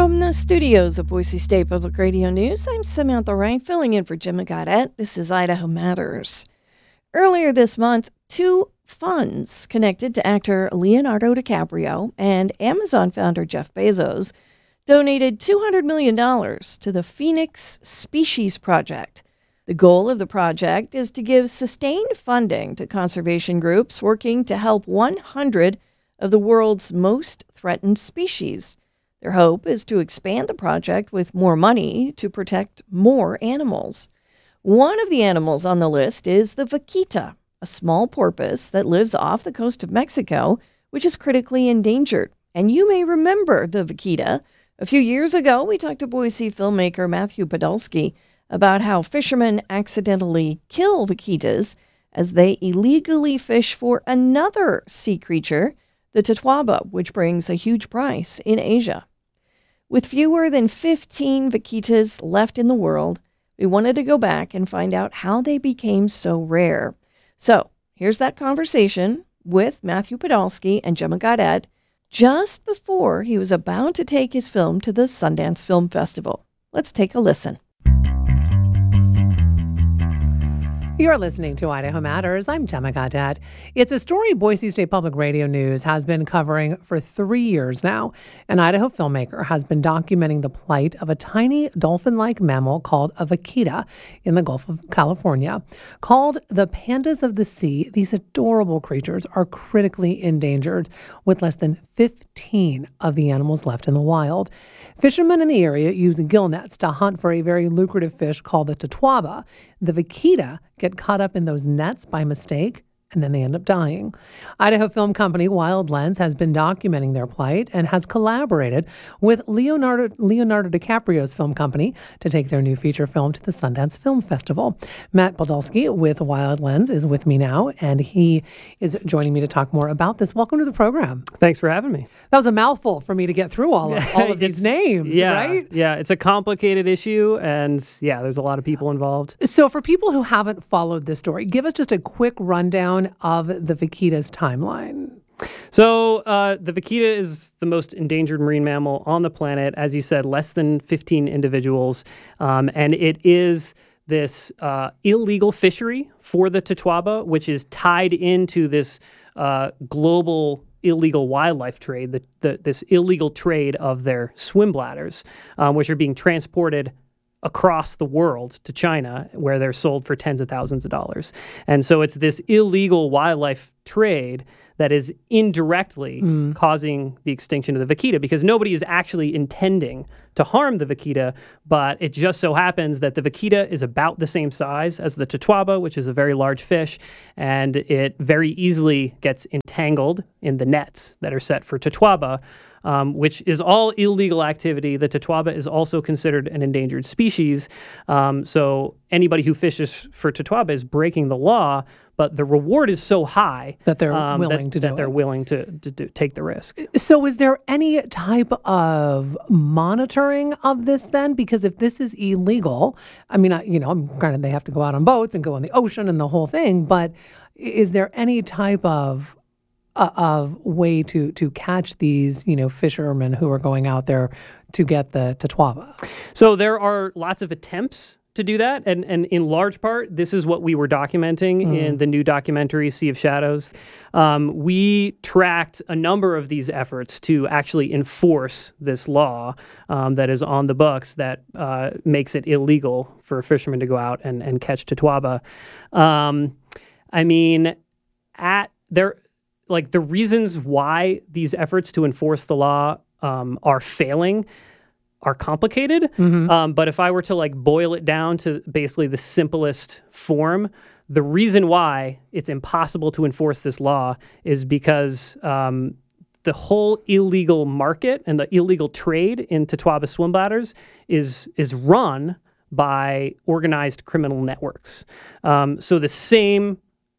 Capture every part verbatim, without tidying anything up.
From the studios of Boise State Public Radio News, I'm Samantha Wright, filling in for Jim Gaudette. This is Idaho Matters. Earlier this month, two funds connected to actor Leonardo DiCaprio and Amazon founder Jeff Bezos donated two hundred million dollars to the Phoenix Species Project. The goal of the project is to give sustained funding to conservation groups working to help one hundred of the world's most threatened species. Their hope is to expand the project with more money to protect more animals. One of the animals on the list is the vaquita, a small porpoise that lives off the coast of Mexico, which is critically endangered. And you may remember the vaquita. A few years ago, we talked to Boise filmmaker Matthew Podolsky about how fishermen accidentally kill vaquitas as they illegally fish for another sea creature, the totoaba, which brings a huge price in Asia. With fewer than fifteen vaquitas left in the world, we wanted to go back and find out how they became so rare. So here's that conversation with Matthew Podolsky and Gemma Gaudette just before he was about to take his film to the Sundance Film Festival. Let's take a listen. You're listening to Idaho Matters. I'm Gemma Gaudette. It's a story Boise State Public Radio News has been covering for three years now. An Idaho filmmaker has been documenting the plight of a tiny dolphin-like mammal called a vaquita in the Gulf of California. Called the pandas of the sea, these adorable creatures are critically endangered, with less than fifteen of the animals left in the wild. Fishermen in the area use gill nets to hunt for a very lucrative fish called the totoaba. The vaquita get caught up in those nets by mistake, and then they end up dying. Idaho film company Wild Lens has been documenting their plight and has collaborated with Leonardo, Leonardo DiCaprio's film company to take their new feature film to the Sundance Film Festival. Matt Podolsky with Wild Lens is with me now, and he is joining me to talk more about this. Welcome to the program. Thanks for having me. That was a mouthful for me to get through all of, all of these names, yeah, right? Yeah, it's a complicated issue, and yeah, there's a lot of people involved. So for people who haven't followed this story, give us just a quick rundown of the vaquita's timeline. So uh, the vaquita is the most endangered marine mammal on the planet. As you said, less than fifteen individuals. Um, and it is this uh, illegal fishery for the totoaba, which is tied into this uh, global illegal wildlife trade, the, the, this illegal trade of their swim bladders, um, which are being transported across the world to China, where they're sold for tens of thousands of dollars. And so it's this illegal wildlife trade that is indirectly mm. causing the extinction of the vaquita, because nobody is actually intending to harm the vaquita, but it just so happens that the vaquita is about the same size as the totoaba, which is a very large fish, and it very easily gets entangled in the nets that are set for totoaba, Um, which is all illegal activity. The totoaba is also considered an endangered species. Um, so anybody who fishes for totoaba is breaking the law, but the reward is so high that they're um, willing that, to do that they're it. willing to, to, to take the risk. So is there any type of monitoring of this then? Because if this is illegal, I mean, I, you know, granted they have to go out on boats and go in the ocean and the whole thing, but is there any type of Uh, of way to to catch these, you know, fishermen who are going out there to get the totoaba? So there are lots of attempts to do that, and and in large part, this is what we were documenting mm. in the new documentary Sea of Shadows. Um, we tracked a number of these efforts to actually enforce this law um, that is on the books that uh, makes it illegal for fishermen to go out and and catch totoaba. Um, I mean, at there. Like the reasons why these efforts to enforce the law um, are failing are complicated. Mm-hmm. Um, but if I were to like boil it down to basically the simplest form, the reason why it's impossible to enforce this law is because um, the whole illegal market and the illegal trade in totoaba swim bladders is is run by organized criminal networks. Um, so the same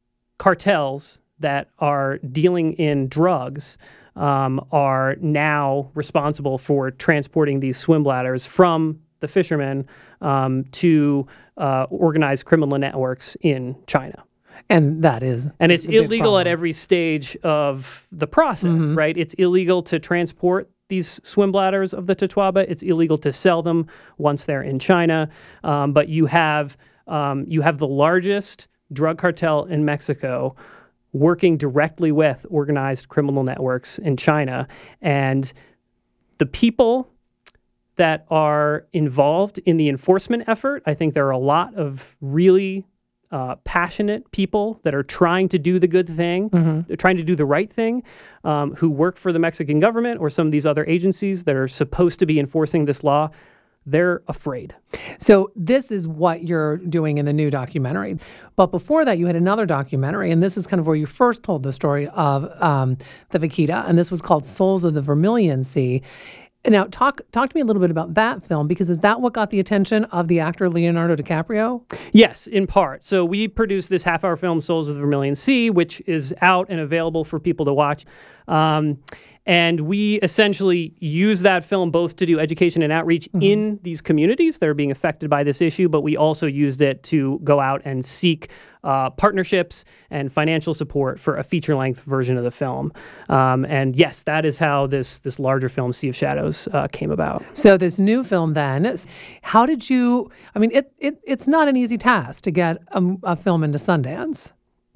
cartels that are dealing in drugs um, are now responsible for transporting these swim bladders from the fishermen um, to uh, organized criminal networks in China. And that is And it's illegal at every stage of the process, mm-hmm. right? It's illegal to transport these swim bladders of the Totoaba. It's illegal to sell them once they're in China. Um, but you have um, you have the largest drug cartel in Mexico working directly with organized criminal networks in China. And the people that are involved in the enforcement effort, I think there are a lot of really uh, passionate people that are trying to do the good thing, mm-hmm. trying to do the right thing, um, who work for the Mexican government or some of these other agencies that are supposed to be enforcing this law. They're afraid. So this is what you're doing in the new documentary. But before that, you had another documentary, and this is kind of where you first told the story of um, the Vaquita, and this was called Souls of the Vermilion Sea. Now, talk talk to me a little bit about that film, because is that what got the attention of the actor Leonardo DiCaprio? Yes, in part. So we produced this half-hour film, Souls of the Vermilion Sea, which is out and available for people to watch. Um, and we essentially use that film both to do education and outreach mm-hmm. in these communities that are being affected by this issue, but we also used it to go out and seek uh, partnerships and financial support for a feature-length version of the film. Um, and yes, that is how this this larger film, Sea of Shadows, uh, came about. So this new film then, how did you, I mean, it, it it's not an easy task to get a, a film into Sundance.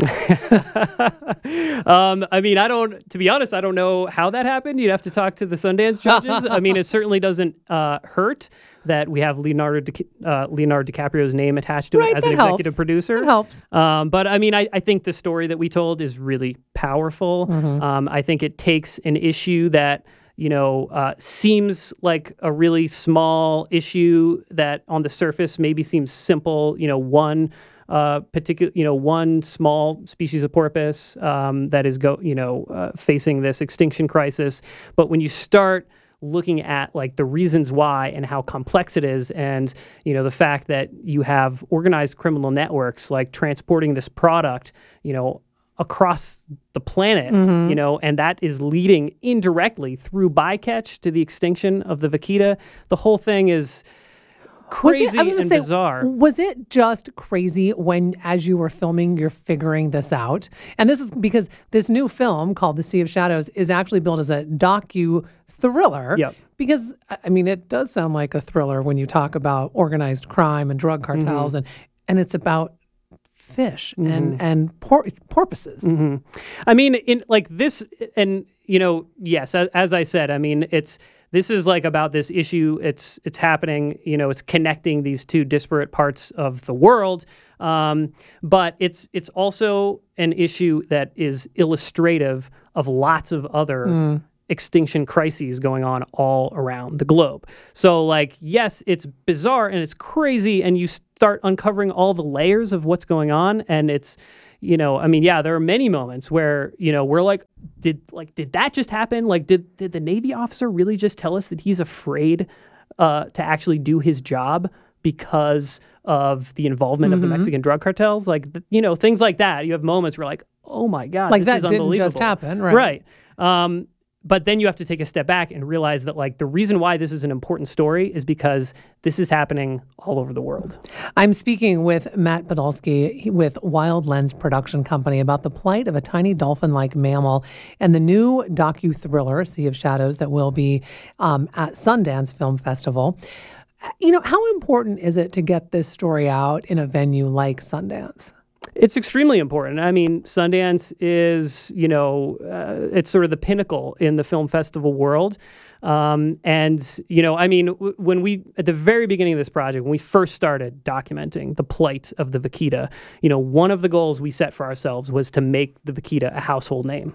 um, I mean, I don't, to be honest, I don't know how that happened. You'd have to talk to the Sundance judges. I mean, it certainly doesn't uh, hurt that we have Leonardo Di, uh, Leonardo DiCaprio's name attached to right, it as an helps. executive producer. It helps. Um, but I mean, I, I think the story that we told is really powerful. Mm-hmm. Um, I think it takes an issue that you know, uh, seems like a really small issue that on the surface maybe seems simple, you know, one uh, particular, you know, one small species of porpoise um, that is, go, you know, uh, facing this extinction crisis. But when you start looking at like the reasons why and how complex it is, and, you know, the fact that you have organized criminal networks like transporting this product, you know, across the planet, mm-hmm. you know, and that is leading indirectly through bycatch to the extinction of the vaquita. The whole thing is crazy it, and say, bizarre. Was it just crazy when, as you were filming, you're figuring this out? And this is because this new film called The Sea of Shadows is actually billed as a docu-thriller. Yep. Because, I mean, it does sound like a thriller when you talk about organized crime and drug cartels, mm-hmm. and, and it's about fish mm-hmm. and and por- porpoises. Mm-hmm. I mean, in like this, and you know, yes, as, as I said, I mean, it's this is like about this issue. It's it's happening. You know, it's connecting these two disparate parts of the world. Um, but it's it's also an issue that is illustrative of lots of other. Mm. extinction crises going on all around the globe. So like, yes, it's bizarre and it's crazy, and you start uncovering all the layers of what's going on, and it's, you know, I mean, yeah, there are many moments where, you know, we're like, did like, did that just happen? Like, did, did the Navy officer really just tell us that he's afraid uh, to actually do his job because of the involvement mm-hmm. of the Mexican drug cartels? Like, th- you know, things like that. You have moments where like, oh my God, like this that is unbelievable. Didn't just happen, right? Right. Um, But then you have to take a step back and realize that like the reason why this is an important story is because this is happening all over the world. I'm speaking with Matt Podolsky with Wild Lens Production Company about the plight of a tiny dolphin-like mammal and the new docu-thriller, Sea of Shadows, that will be um, at Sundance Film Festival. You know, how important is it to get this story out in a venue like Sundance? It's extremely important. I mean, Sundance is, you know, uh, it's sort of the pinnacle in the film festival world. Um, and, you know, I mean, w- when we, at the very beginning of this project, when we first started documenting the plight of the vaquita, you know, one of the goals we set for ourselves was to make the vaquita a household name.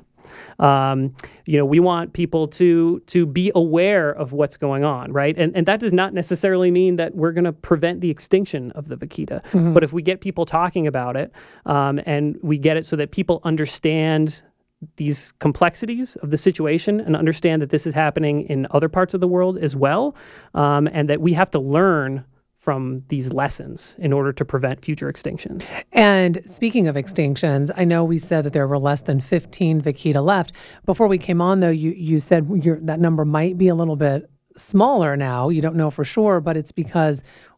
Um, you know, we want people to to be aware of what's going on, right? And and that does not necessarily mean that we're going to prevent the extinction of the vaquita. Mm-hmm. But if we get people talking about it, um, and we get it so that people understand these complexities of the situation and understand that this is happening in other parts of the world as well, um, and that we have to learn from these lessons in order to prevent future extinctions. And speaking of extinctions, I know we said that there were less than fifteen vaquita left. Before we came on, though, you, you said your, that number might be a little bit smaller now. You don't know for sure, but it's because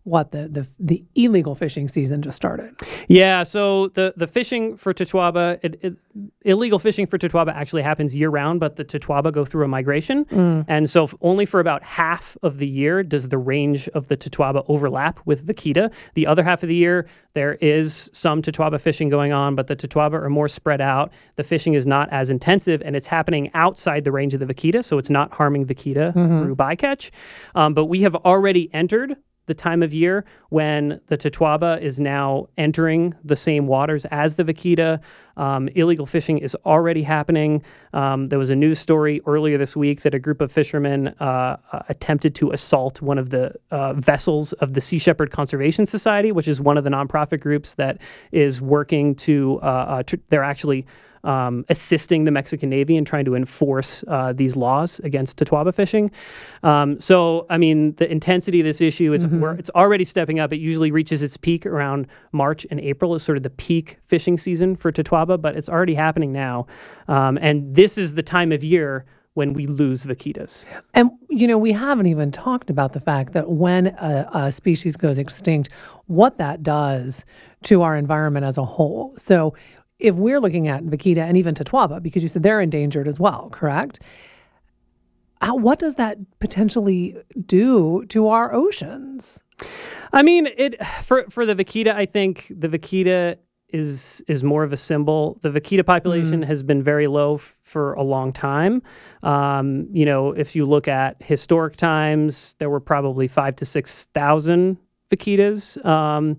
what the the the illegal fishing season just started. Yeah, so the, the fishing for Totoaba, it, it, illegal fishing for Totoaba actually happens year round, but the Totoaba go through a migration. Mm. And so f- only for about half of the year does the range of the Totoaba overlap with vaquita. The other half of the year, there is some Totoaba fishing going on, but the Totoaba are more spread out. The fishing is not as intensive, and it's happening outside the range of the vaquita, so it's not harming vaquita mm-hmm. through bycatch. Um, but we have already entered the time of year when the Totoaba is now entering the same waters as the vaquita. Um, illegal fishing is already happening. Um, there was a news story earlier this week that a group of fishermen uh, uh, attempted to assault one of the uh, vessels of the Sea Shepherd Conservation Society, which is one of the nonprofit groups that is working to, uh, uh, tr- they're actually Um, assisting the Mexican Navy in trying to enforce uh, these laws against Totoaba fishing. Um, so, I mean, the intensity of this issue, it's, mm-hmm. we're, it's already stepping up. It usually reaches its peak around March and April is sort of the peak fishing season for Totoaba, but it's already happening now. Um, and this is the time of year when we lose vaquitas. And, you know, we haven't even talked about the fact that when a, a species goes extinct, what that does to our environment as a whole. So if we're looking at vaquita and even Totoaba, because you said they're endangered as well, correct? How, what does that potentially do to our oceans? I mean, it for for the vaquita, I think the vaquita is is more of a symbol. The vaquita population mm. has been very low f- for a long time. Um, you know, if you look at historic times, there were probably five to six thousand vaquitas. Um,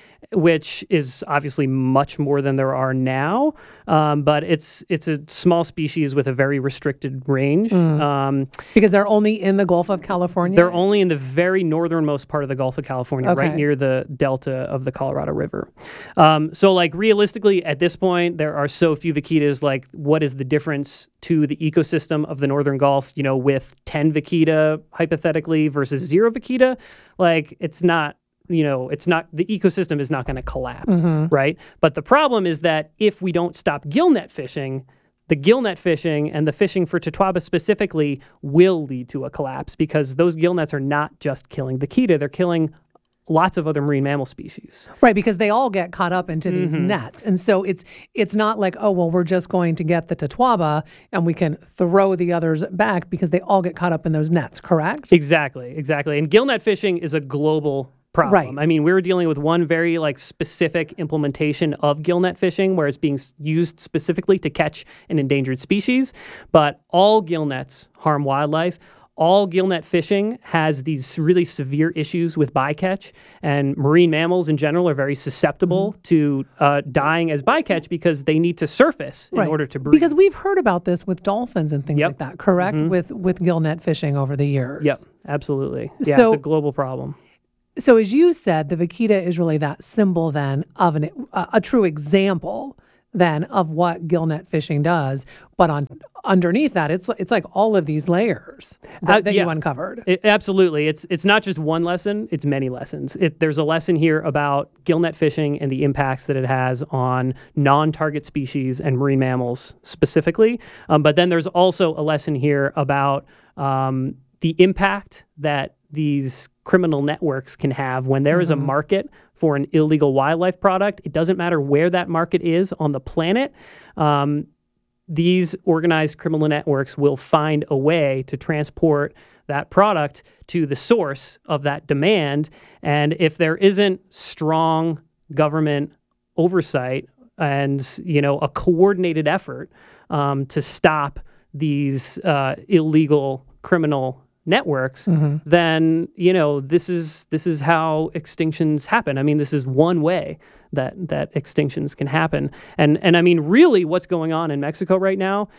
which is obviously much more than there are now, um, but it's it's a small species with a very restricted range. Mm. Um, because they're only in the Gulf of California? They're only in the very northernmost part of the Gulf of California, okay. right near the delta of the Colorado River. Um, so, like, realistically, at this point, there are so few vaquitas, like, what is the difference to the ecosystem of the Northern Gulf, you know, with ten vaquita, hypothetically, versus zero vaquita? Like, it's not... you know, it's not, the ecosystem is not going to collapse, mm-hmm. right? But the problem is that if we don't stop gillnet fishing, the gillnet fishing and the fishing for Totoaba specifically will lead to a collapse because those gillnets are not just killing vaquita, they're killing lots of other marine mammal species. Right, because they all get caught up into these mm-hmm. nets. And so it's it's not like, oh, well, we're just going to get the Totoaba and we can throw the others back because they all get caught up in those nets, correct? Exactly, exactly. And gillnet fishing is a global problem. Right. I mean, we were dealing with one very like specific implementation of gillnet fishing where it's being used specifically to catch an endangered species, but all gillnets harm wildlife. All gillnet fishing has these really severe issues with bycatch, and marine mammals in general are very susceptible mm-hmm. to uh, dying as bycatch because they need to surface in right. order to breed. Because we've heard about this with dolphins and things yep. like that, correct? Mm-hmm. With with gillnet fishing over the years. Yep, absolutely. Yeah, so, it's a global problem. So as you said, the vaquita is really that symbol then of an, uh, a true example then of what gillnet fishing does. But on underneath that, it's it's like all of these layers that, uh, that yeah, you uncovered. It, absolutely. It's it's not just one lesson, it's many lessons. It, there's a lesson here about gillnet fishing and the impacts that it has on non-target species and marine mammals specifically. Um, but then there's also a lesson here about um, the impact that these criminal networks can have when there mm-hmm. is a market for an illegal wildlife product. It doesn't matter where that market is on the planet. Um, these organized criminal networks will find a way to transport that product to the source of that demand. And if there isn't strong government oversight and, you know, a coordinated effort um, to stop these uh, illegal criminal networks, mm-hmm. then, you know, this is this is how extinctions happen. I mean, this is one way that that extinctions can happen. And and I mean, really what's going on in Mexico right now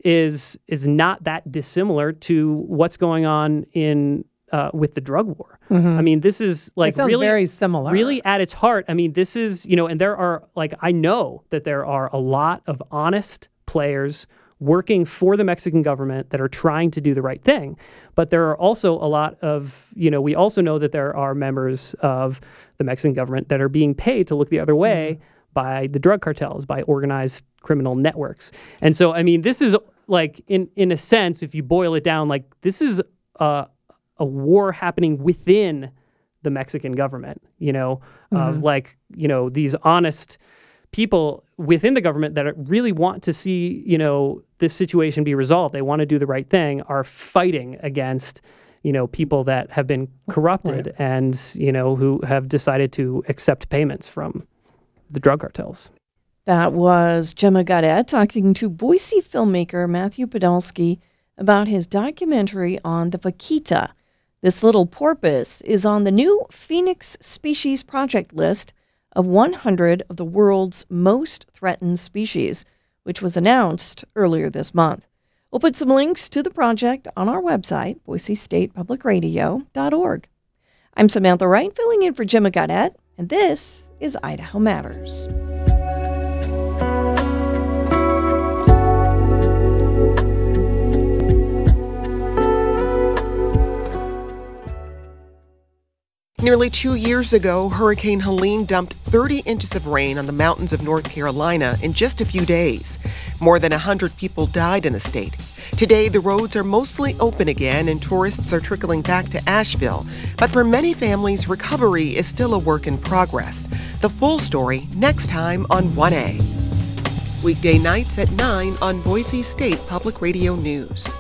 is is not that dissimilar to what's going on in uh, with the drug war. Mm-hmm. I mean, this is like it sounds really very similar. Really at its heart. I mean, this is, you know, and there are like I know that there are a lot of honest players working for the Mexican government that are trying to do the right thing. But there are also a lot of, you know, we also know that there are members of the Mexican government that are being paid to look the other way mm. by the drug cartels, by organized criminal networks. And so, I mean, this is like, in, in a sense, if you boil it down, like this is a, a war happening within the Mexican government, you know, Mhm. of like, you know, these honest people within the government that really want to see, you know, this situation be resolved. They want to do the right thing, are fighting against, you know, people that have been corrupted Right. and, you know, who have decided to accept payments from the drug cartels. That was Gemma Gadet talking to Boise filmmaker Matthew Podolsky about his documentary on the vaquita. This little porpoise is on the new Phoenix Species Project list of one hundred of the world's most threatened species, which was announced earlier this month. We'll put some links to the project on our website, boise state public radio dot org. I'm Samantha Wright, filling in for Gemma Gadet, and this is Idaho Matters. Nearly two years ago, Hurricane Helene dumped thirty inches of rain on the mountains of North Carolina in just a few days. More than one hundred people died in the state. Today, the roads are mostly open again and tourists are trickling back to Asheville. But for many families, recovery is still a work in progress. The full story next time on one A. Weekday nights at nine on Boise State Public Radio News.